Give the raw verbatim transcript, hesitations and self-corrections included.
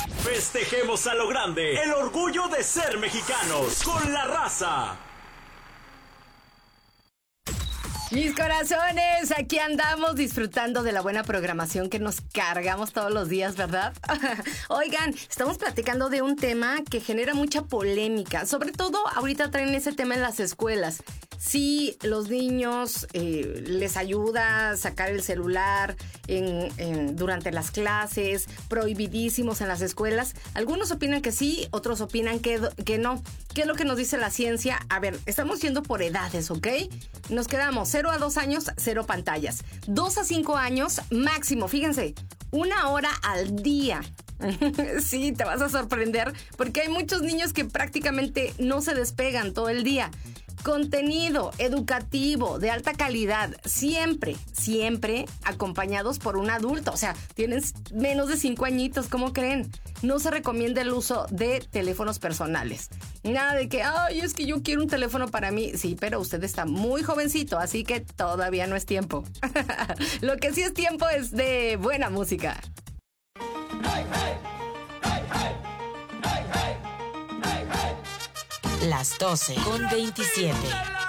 Festejemos a lo grande el orgullo de ser mexicanos con La Raza. Mis corazones, aquí andamos disfrutando de la buena programación que nos cargamos todos los días, ¿verdad? Oigan, estamos platicando de un tema que genera mucha polémica. Sobre todo, ahorita traen ese tema en las escuelas. Sí, los niños eh, les ayuda a sacar el celular en, en, durante las clases, prohibidísimos en las escuelas. Algunos opinan que sí, otros opinan que, que no. ¿Qué es lo que nos dice la ciencia? A ver, estamos yendo por edades, ¿ok? Nos quedamos cero a dos años, cero pantallas. dos a cinco años, máximo, fíjense, una hora al día. Sí, te vas a sorprender porque hay muchos niños que prácticamente no se despegan todo el día. Contenido educativo de alta calidad, siempre, siempre acompañados por un adulto. O sea, tienen menos de cinco añitos, ¿cómo creen? No se recomienda el uso de teléfonos personales. Nada de que, ay, es que yo quiero un teléfono para mí. Sí, pero usted está muy jovencito, así que todavía no es tiempo. Lo que sí es tiempo es de buena música. Hey, hey. Hey, hey. Hey, hey. Hey, hey. Las doce con veintisiete.